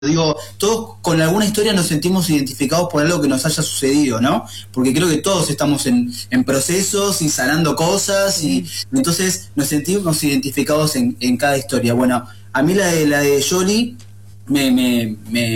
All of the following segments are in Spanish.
Digo, todos con alguna historia nos sentimos identificados por algo que nos haya sucedido, ¿no? Porque creo que todos estamos en procesos y sanando cosas y entonces nos sentimos identificados en cada historia. Bueno, a mí la de Yoli me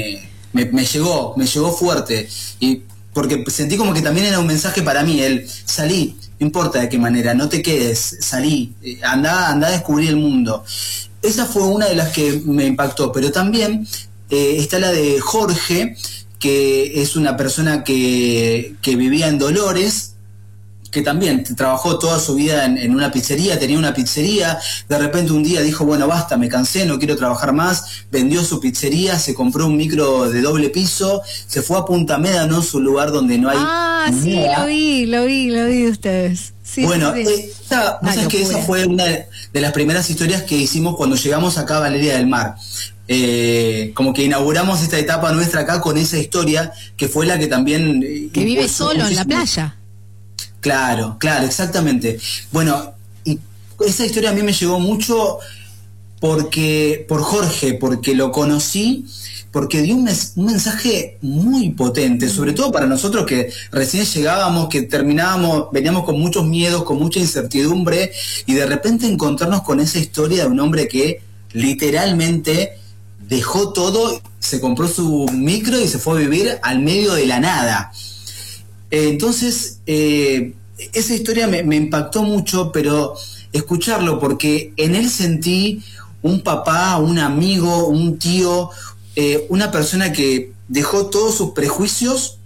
llegó fuerte, y porque sentí como que también era un mensaje para mí, salí, no importa de qué manera, no te quedes, salí, anda a descubrir el mundo. Esa fue una de las que me impactó, pero también está la de Jorge, que es una persona que vivía en Dolores, que también trabajó toda su vida en una pizzería, tenía una pizzería, de repente un día dijo, bueno, basta, me cansé, no quiero trabajar más, vendió su pizzería, se compró un micro de doble piso, se fue a Punta Médano, su lugar donde no hay sí, lo vi de ustedes. Sí, bueno, sí. Vos sabés que esa fue una de las primeras historias que hicimos cuando llegamos acá a Valeria del Mar. Como que inauguramos esta etapa nuestra acá con esa historia, que fue la que también... que vive solo en la playa. Claro, exactamente. Bueno, y esa historia a mí me llegó mucho por Jorge, porque lo conocí, porque dio un mensaje muy potente, sobre todo para nosotros que recién llegábamos, que veníamos con muchos miedos, con mucha incertidumbre, y de repente encontrarnos con esa historia de un hombre que literalmente dejó todo, se compró su micro y se fue a vivir al medio de la nada. Entonces, esa historia me impactó mucho, pero escucharlo, porque en él sentí un papá, un amigo, un tío, una persona que dejó todos sus prejuicios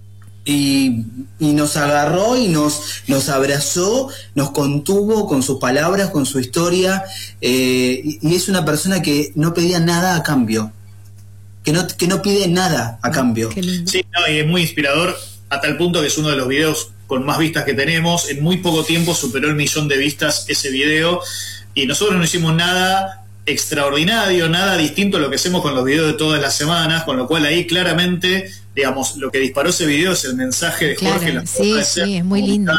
y nos agarró y nos abrazó, nos contuvo con sus palabras, con su historia, y es una persona que no pedía nada a cambio, que no pide nada a cambio. Sí, no, y es muy inspirador, a tal punto que es uno de los videos con más vistas que tenemos. En muy poco tiempo superó el 1.000.000 de vistas ese video, y nosotros no hicimos nada extraordinario, nada distinto a lo que hacemos con los videos de todas las semanas, con lo cual ahí claramente, digamos, lo que disparó ese video es el mensaje de Jorge. Claro, sí, es muy lindo.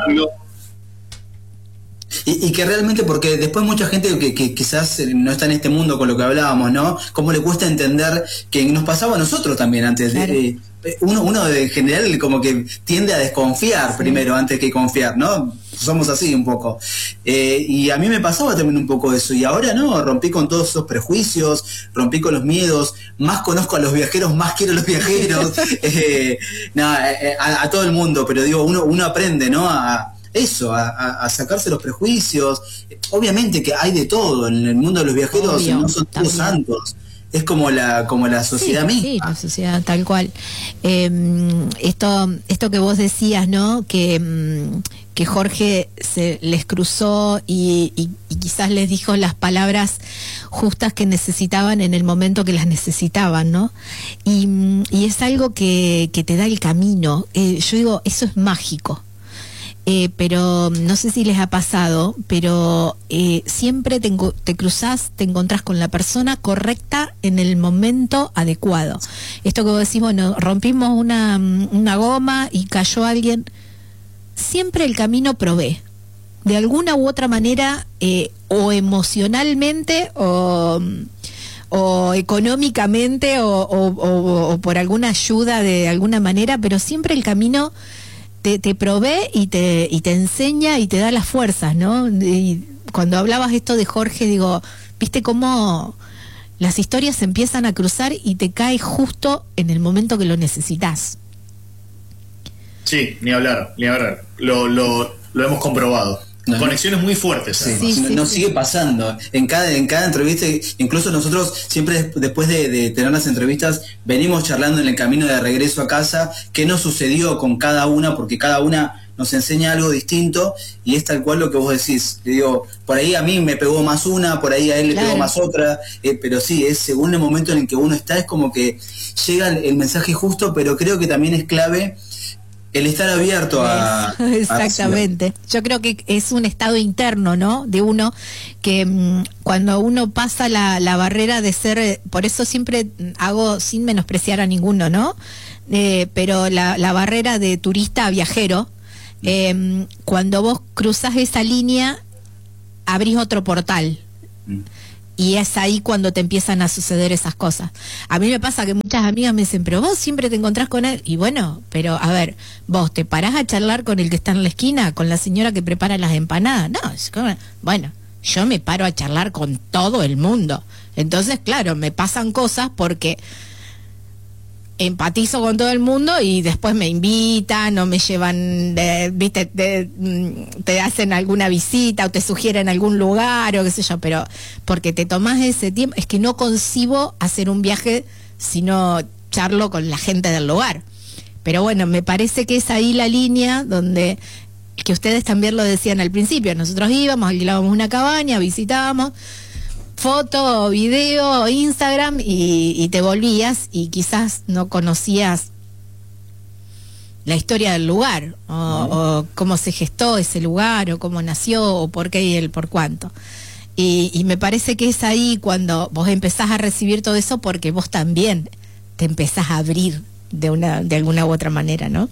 Y que realmente, porque después mucha gente que quizás no está en este mundo con lo que hablábamos, ¿no? Cómo le cuesta entender que nos pasaba a nosotros también antes. Claro. Uno en general como que tiende a desconfiar primero antes que confiar, ¿no? Somos así un poco. Y a mí me pasaba también un poco eso. Y ahora no, rompí con todos esos prejuicios, rompí con los miedos, más conozco a los viajeros, más quiero a los viajeros, a todo el mundo. Pero digo, uno aprende, ¿no? A sacarse los prejuicios. Obviamente que hay de todo en el mundo de los viajeros. Obvio, no son todos santos. Es como la sociedad misma. Sí, la sociedad tal cual. Esto que vos decías, ¿no? Que Jorge les cruzó y quizás les dijo las palabras justas que necesitaban en el momento que las necesitaban, ¿no? Y es algo que te da el camino. Yo digo, eso es mágico. Pero no sé si les ha pasado, pero siempre te cruzás, te encontrás con la persona correcta en el momento adecuado. Esto que vos decís, bueno, rompimos una goma y cayó alguien, siempre el camino provee, de alguna u otra manera, o emocionalmente o económicamente o por alguna ayuda de alguna manera, pero siempre el camino te provee y te enseña y te da las fuerzas, ¿no? Y cuando hablabas esto de Jorge, digo, ¿viste cómo las historias se empiezan a cruzar y te cae justo en el momento que lo necesitas? Sí, ni hablar. Lo hemos comprobado. Conexiones muy fuertes. Sí, nos sigue pasando en cada entrevista. Incluso nosotros siempre después de tener las entrevistas venimos charlando en el camino de regreso a casa qué nos sucedió con cada una, porque cada una nos enseña algo distinto, y es tal cual lo que vos decís. Le digo, por ahí a mí me pegó más una, por ahí a él le pegó más otra, pero sí, es según el momento en el que uno está, es como que llega el mensaje justo, pero creo que también es clave el estar abierto a... Exactamente. Yo creo que es un estado interno, ¿no? De uno, que cuando uno pasa la barrera de ser... Por eso siempre hago, sin menospreciar a ninguno, ¿no? Pero la barrera de turista a viajero, cuando vos cruzás esa línea, abrís otro portal. y es ahí cuando te empiezan a suceder esas cosas. A mí me pasa que muchas amigas me dicen, pero vos siempre te encontrás con él. Y bueno, pero a ver, vos te parás a charlar con el que está en la esquina, con la señora que prepara las empanadas. No, es como, bueno, yo me paro a charlar con todo el mundo. Entonces, claro, me pasan cosas porque empatizo con todo el mundo y después me invitan o me llevan, viste, te hacen alguna visita o te sugieren algún lugar o qué sé yo, pero porque te tomás ese tiempo, es que no concibo hacer un viaje si no charlo con la gente del lugar. Pero bueno, me parece que es ahí la línea donde, que ustedes también lo decían al principio, nosotros íbamos, alquilábamos una cabaña, visitábamos, foto, video, Instagram y te volvías y quizás no conocías la historia del lugar o cómo se gestó ese lugar o cómo nació o por qué y el por cuánto. Y me parece que es ahí cuando vos empezás a recibir todo eso porque vos también te empezás a abrir de alguna u otra manera, ¿no?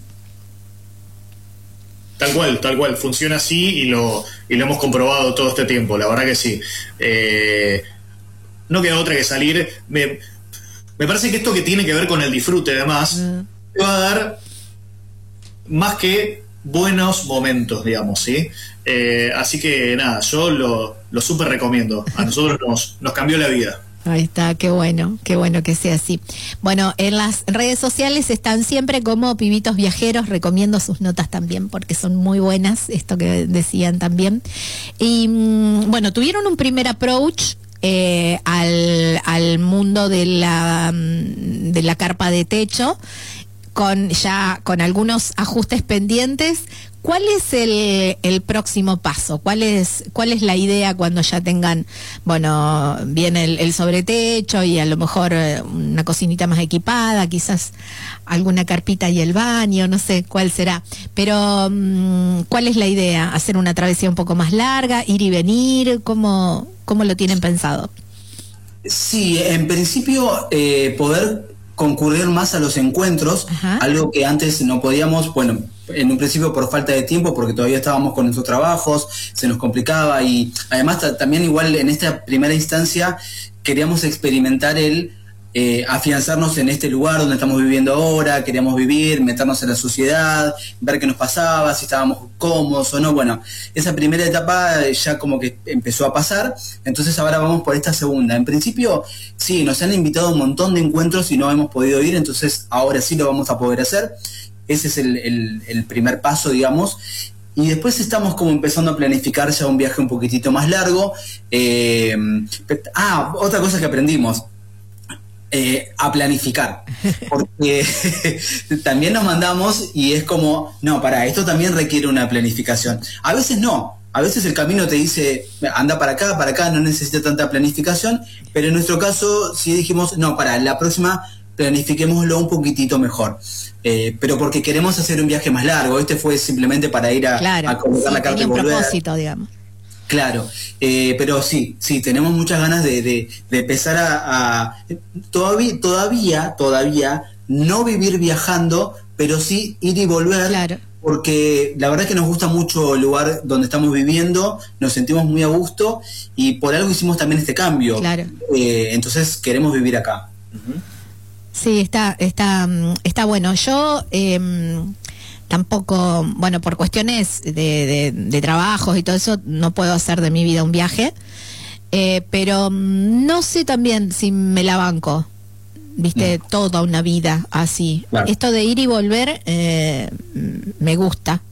Tal cual, funciona así y lo hemos comprobado todo este tiempo, la verdad que sí. No queda otra que salir. Me parece que esto que tiene que ver con el disfrute, además, te va a dar más que buenos momentos, digamos, ¿sí? Así que nada, yo lo súper recomiendo. A nosotros nos cambió la vida. Ahí está, qué bueno que sea así. Bueno, en las redes sociales están siempre como Pibitos Viajeros, recomiendo sus notas también porque son muy buenas, esto que decían también. Y bueno, tuvieron un primer approach al mundo de la carpa de techo, con algunos ajustes pendientes. ¿Cuál es el próximo paso? ¿Cuál es la idea cuando ya tengan, bueno, viene el sobretecho y a lo mejor una cocinita más equipada, quizás alguna carpita y el baño, no sé cuál será? Pero, ¿cuál es la idea? ¿Hacer una travesía un poco más larga, ir y venir? ¿Cómo lo tienen pensado? Sí, en principio poder concurrir más a los encuentros, algo que antes no podíamos, bueno, en un principio por falta de tiempo, porque todavía estábamos con nuestros trabajos, se nos complicaba y además también igual en esta primera instancia queríamos experimentar afianzarnos en este lugar donde estamos viviendo ahora, queríamos vivir, meternos en la sociedad, ver qué nos pasaba, si estábamos cómodos o no. Bueno, esa primera etapa ya como que empezó a pasar, entonces ahora vamos por esta segunda. En principio, sí, nos han invitado a un montón de encuentros y no hemos podido ir, entonces ahora sí lo vamos a poder hacer. Ese es el primer paso, digamos. Y después estamos como empezando a planificar ya un viaje un poquitito más largo. Otra cosa que aprendimos. A planificar, porque también nos mandamos y es como, no, esto también requiere una planificación. A veces no, a veces el camino te dice, anda para acá, no necesita tanta planificación, pero en nuestro caso sí dijimos, no, la próxima planifiquémoslo un poquitito mejor. Pero porque queremos hacer un viaje más largo, este fue simplemente para ir a colocar la carta y volver. Propósito, digamos. Claro, pero sí, tenemos muchas ganas de empezar a todavía no vivir viajando, pero sí ir y volver, claro. Porque la verdad es que nos gusta mucho el lugar donde estamos viviendo, nos sentimos muy a gusto y por algo hicimos también este cambio, claro. Entonces queremos vivir acá. Sí, está bueno. Yo tampoco, bueno, por cuestiones de trabajos y todo eso, no puedo hacer de mi vida un viaje, pero no sé también si me la banco, viste, toda una vida así. Claro. Esto de ir y volver me gusta.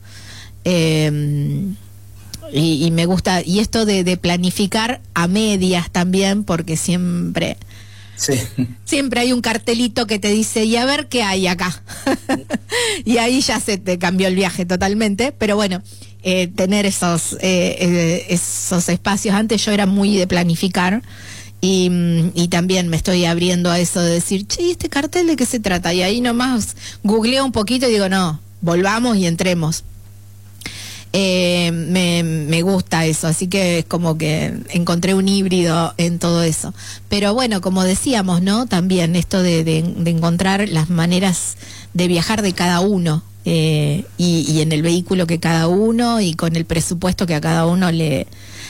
Y me gusta, y esto de planificar a medias también, porque siempre hay un cartelito que te dice, y a ver qué hay acá. Y ahí ya se te cambió el viaje totalmente, pero bueno, tener esos espacios. Antes yo era muy de planificar y también me estoy abriendo a eso de decir, che, ¿y este cartel de qué se trata? Y ahí nomás googleo un poquito y digo, no, volvamos y entremos. Me gusta eso, así que es como que encontré un híbrido en todo eso. Pero bueno, como decíamos, ¿no? También esto de encontrar las maneras de viajar de cada uno, y en el vehículo que cada uno y con el presupuesto que a cada uno le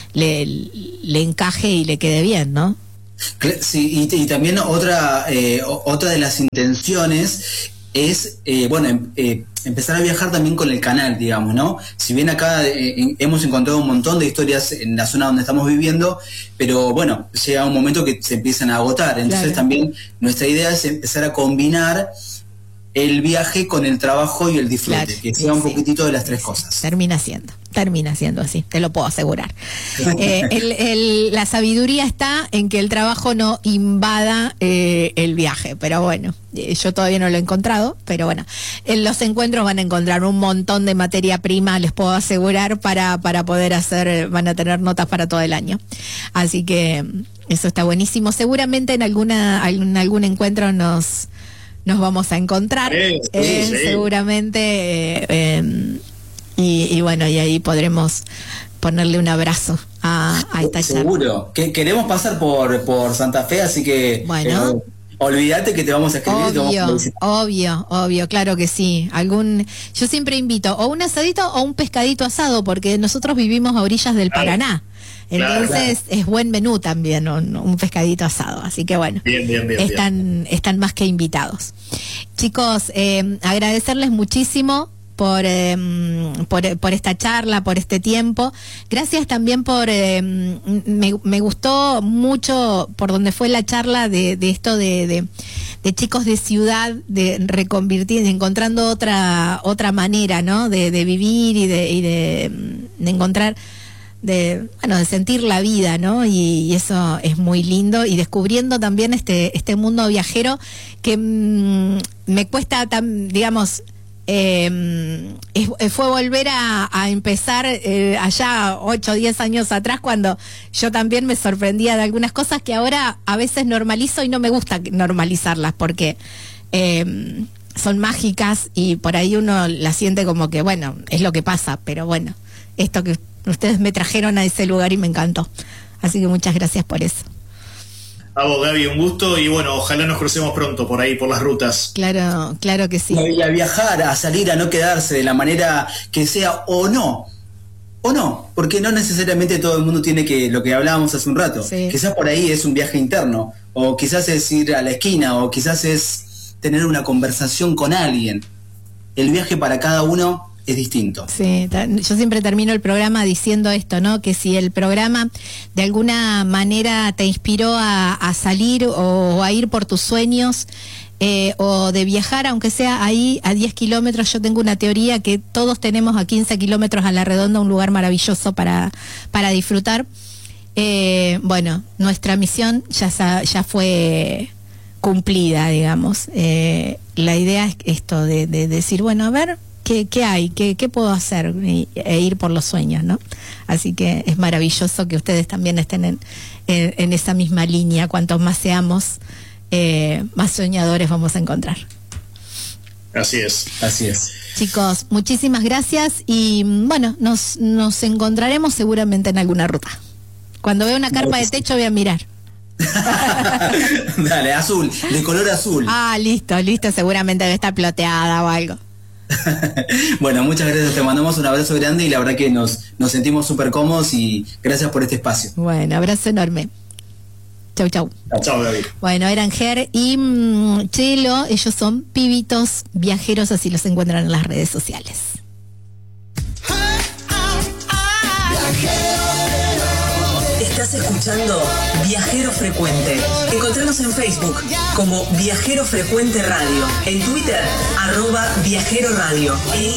le encaje y le quede bien, ¿no? Sí, y también otra de las intenciones es, empezar a viajar también con el canal, digamos, ¿no? Si bien acá hemos encontrado un montón de historias en la zona donde estamos viviendo, pero bueno, llega un momento que se empiezan a agotar. Entonces también nuestra idea es empezar a combinar el viaje con el trabajo y el disfrute, que sea un poquitito de las tres cosas. Termina siendo así, te lo puedo asegurar. La sabiduría está en que el trabajo no invada el viaje, pero bueno, yo todavía no lo he encontrado, pero bueno, en los encuentros van a encontrar un montón de materia prima, les puedo asegurar, para poder hacer, van a tener notas para todo el año. Así que eso está buenísimo. Seguramente en algún encuentro nos vamos a encontrar, seguramente, y bueno, y ahí podremos ponerle un abrazo a esta charla. Seguro, que queremos pasar por Santa Fe, así que bueno, olvídate que te vamos a escribir. Obvio, claro que sí. Yo siempre invito o un asadito o un pescadito asado, porque nosotros vivimos a orillas del Paraná. Entonces es buen menú también un pescadito asado, así que bueno, bien, están más que invitados. Chicos, agradecerles muchísimo por esta charla, por este tiempo. Gracias también me gustó mucho por donde fue la charla de esto de chicos de ciudad, de reconvirtir, encontrando otra manera, ¿no? De vivir y de encontrar, de sentir la vida, ¿no? Y eso es muy lindo, y descubriendo también este mundo viajero que me cuesta digamos, fue volver a empezar allá 8 o 10 años atrás, cuando yo también me sorprendía de algunas cosas que ahora a veces normalizo, y no me gusta normalizarlas porque son mágicas, y por ahí uno la siente como que, bueno, es lo que pasa, pero bueno, esto que ustedes me trajeron a ese lugar y me encantó. Así que muchas gracias por eso. A vos, Gaby, un gusto, y bueno, ojalá nos crucemos pronto por ahí, por las rutas. Claro que sí. Y a viajar, a salir, a no quedarse de la manera que sea, o no, porque no necesariamente todo el mundo tiene que, lo que hablábamos hace un rato, quizás por ahí es un viaje interno, o quizás es ir a la esquina, o quizás es tener una conversación con alguien. El viaje para cada uno es distinto. Sí, yo siempre termino el programa diciendo esto, ¿no? Que si el programa de alguna manera te inspiró a salir o a ir por tus sueños, o de viajar, aunque sea ahí a 10 kilómetros, yo tengo una teoría que todos tenemos a 15 kilómetros a la redonda un lugar maravilloso para disfrutar. Bueno, nuestra misión ya fue cumplida, digamos. La idea es esto de decir, bueno, a ver, ¿qué hay? ¿Qué puedo hacer? E ir por los sueños, ¿no? Así que es maravilloso que ustedes también estén en esa misma línea. Cuantos más seamos, más soñadores vamos a encontrar. Así es. Chicos, muchísimas gracias, y bueno, nos encontraremos seguramente en alguna ruta. Cuando vea una carpa de techo voy a mirar. Dale, azul, de color azul. Listo, seguramente debe estar ploteada o algo. Bueno, muchas gracias, te mandamos un abrazo grande, y la verdad que nos sentimos súper cómodos, y gracias por este espacio. Bueno, abrazo enorme. Chau. Chau, David. Bueno, eran Ger y Chelo, ellos son pibitos viajeros, así los encuentran en las redes sociales. Estás escuchando Viajero Frecuente. Encontranos en Facebook como Viajero Frecuente Radio, en Twitter @Viajero Radio, en